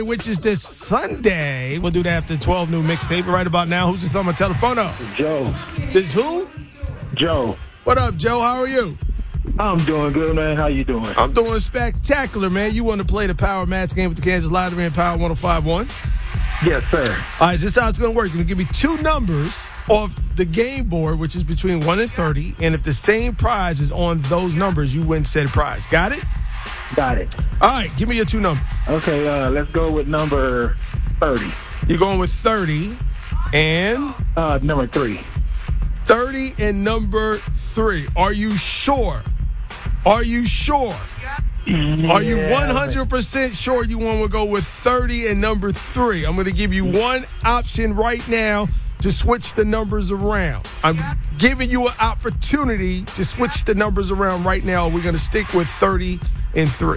which is this Sunday. We'll do that after 12 new mixtape. Right about now, who's this on my telephone? Joe. This who? Joe. What up, Joe? How are you? I'm doing good, man. How you doing? I'm doing spectacular, man. You want to play the Power Match game with the Kansas Lottery and Power 105.1? Yes, sir. All right, this is how it's going to work. You're going to give me two numbers off the game board, which is between 1 and 30. And if the same prize is on those numbers, you win said prize. Got it? Got it. All right, give me your two numbers. Okay, let's go with number 30. You're going with 30 and? Number 3. 30 and number 3. Are you sure? Are you sure? Yeah. Are you 100% sure you want to go with 30 and number 3? I'm going to give you one option right now to switch the numbers around. I'm giving you an opportunity to switch the numbers around right now. We're going to stick with 30 and 3.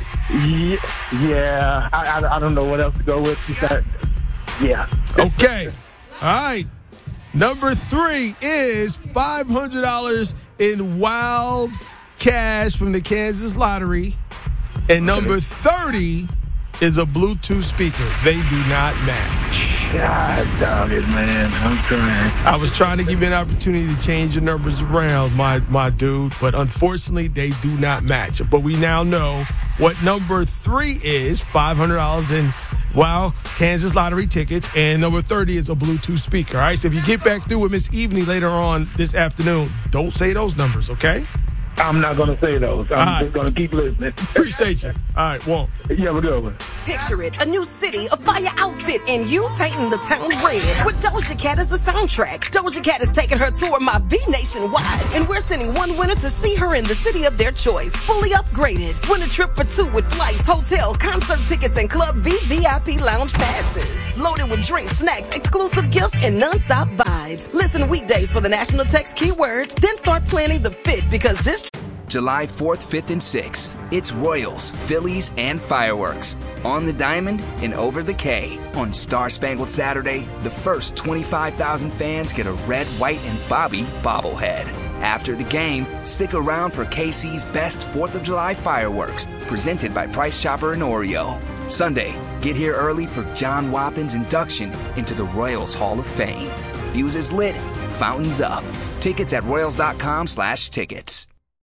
Yeah. I don't know what else to go with. Yeah. Okay. All right. Number 3 is $500 in wild cash from the Kansas Lottery. And number 30 is a Bluetooth speaker. They do not match. God dog it, man. I'm trying. I was trying to give you an opportunity to change your numbers around, my dude, but unfortunately they do not match. But we now know what number 3 is, $500 in Kansas Lottery tickets, and number 30 is a Bluetooth speaker. All right, so if you get back through with Miss Evening later on this afternoon, don't say those numbers, okay? I'm not going to say those. I'm just going to keep listening. Appreciate you. All right, well. You have a good one. Picture it, a new city, a fire outfit, and you painting the town red. With Doja Cat as the soundtrack. Doja Cat is taking her tour My V nationwide, and we're sending one winner to see her in the city of their choice. Fully upgraded. Win a trip for 2 with flights, hotel, concert tickets, and Club V VIP lounge passes. Loaded with drinks, snacks, exclusive gifts, and non-stop vibes. Listen weekdays for the national text keywords, then start planning the fit because this July 4th, 5th, and 6th. It's Royals, Phillies, and fireworks. On the Diamond and over the K. On Star Spangled Saturday, the first 25,000 fans get a red, white, and Bobby bobblehead. After the game, stick around for KC's best 4th of July fireworks, presented by Price Chopper and Oreo. Sunday, get here early for John Wathan's induction into the Royals Hall of Fame. Fuses lit, fountains up. Tickets at royals.com/tickets.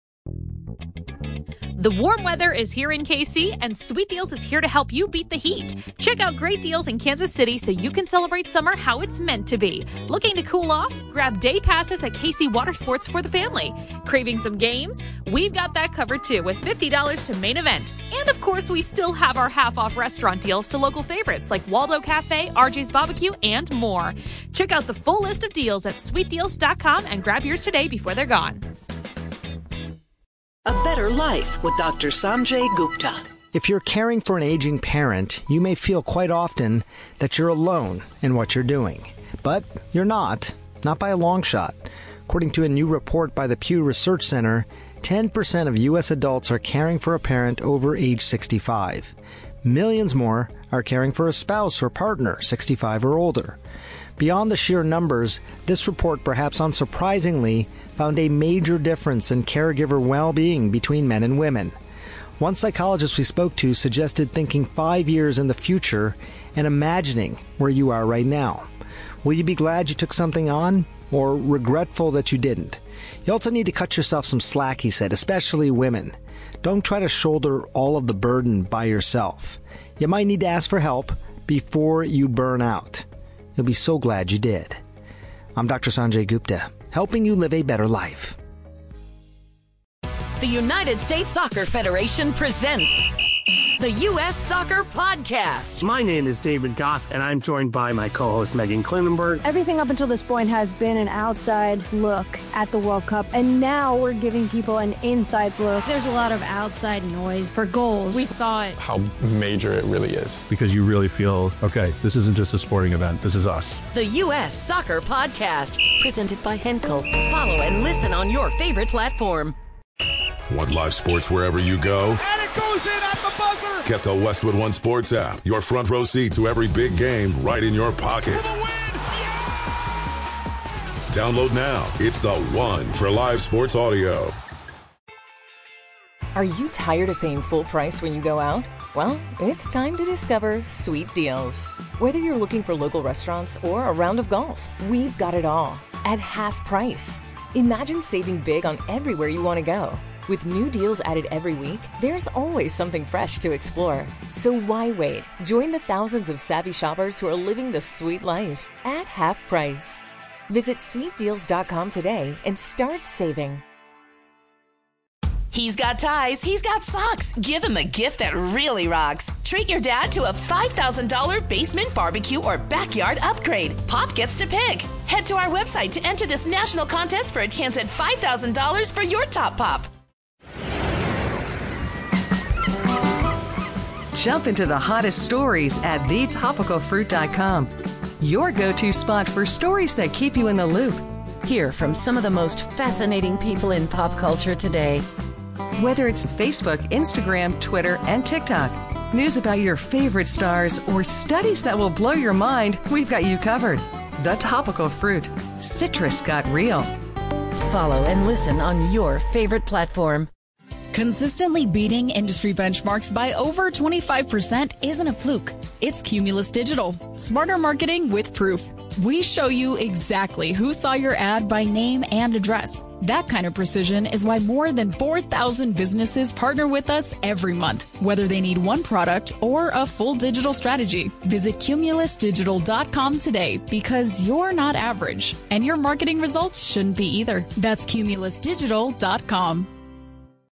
The warm weather is here in KC, and Sweet Deals is here to help you beat the heat. Check out great deals in Kansas City so you can celebrate summer how it's meant to be. Looking to cool off? Grab day passes at KC Water Sports for the family. Craving some games? We've got that covered too with $50 to main event. And of course, we still have our half-off restaurant deals to local favorites like Waldo Cafe, RJ's Barbecue, and more. Check out the full list of deals at sweetdeals.com and grab yours today before they're gone. A Better Life with Dr. Sanjay Gupta. If you're caring for an aging parent, you may feel quite often that you're alone in what you're doing. But you're not by a long shot. According to a new report by the Pew Research Center, 10% of U.S. adults are caring for a parent over age 65. Millions more are caring for a spouse or partner 65 or older. Beyond the sheer numbers, this report, perhaps unsurprisingly, found a major difference in caregiver well-being between men and women. One psychologist we spoke to suggested thinking 5 years in the future and imagining where you are right now. Will you be glad you took something on, or regretful that you didn't? You also need to cut yourself some slack, he said, especially women. Don't try to shoulder all of the burden by yourself. You might need to ask for help before you burn out. You'll be so glad you did. I'm Dr. Sanjay Gupta, helping you live a better life. The United States Soccer Federation presents the U.S. Soccer Podcast. My name is David Goss, and I'm joined by my co-host Megan Klinenberg. Everything up until this point has been an outside look at the World Cup, and now we're giving people an inside look. There's a lot of outside noise for goals. We thought how major it really is. Because you really feel, okay, this isn't just a sporting event, this is us. The U.S. Soccer Podcast, presented by Henkel. Follow and listen on your favorite platform. Want live sports wherever you go? And it goes in at the buzzer! Get the Westwood One Sports app. Your front row seat to every big game right in your pocket. Download now. It's the one for live sports audio. Are you tired of paying full price when you go out? Well, it's time to discover Sweet Deals. Whether you're looking for local restaurants or a round of golf, we've got it all at half price. Imagine saving big on everywhere you want to go. With new deals added every week, there's always something fresh to explore. So why wait? Join the thousands of savvy shoppers who are living the sweet life at half price. Visit sweetdeals.com today and start saving. He's got ties, he's got socks. Give him a gift that really rocks. Treat your dad to a $5,000 basement barbecue or backyard upgrade. Pop gets to pick. Head to our website to enter this national contest for a chance at $5,000 for your top pop. Jump into the hottest stories at thetopicalfruit.com. Your go-to spot for stories that keep you in the loop. Hear from some of the most fascinating people in pop culture today. Whether it's Facebook, Instagram, Twitter, and TikTok, news about your favorite stars, or studies that will blow your mind, we've got you covered. The Topical Fruit. Citrus got real. Follow and listen on your favorite platform. Consistently beating industry benchmarks by over 25% isn't a fluke. It's Cumulus Digital. Smarter marketing with proof. We show you exactly who saw your ad by name and address. That kind of precision is why more than 4,000 businesses partner with us every month, whether they need one product or a full digital strategy. Visit cumulusdigital.com today because you're not average, and your marketing results shouldn't be either. That's cumulusdigital.com.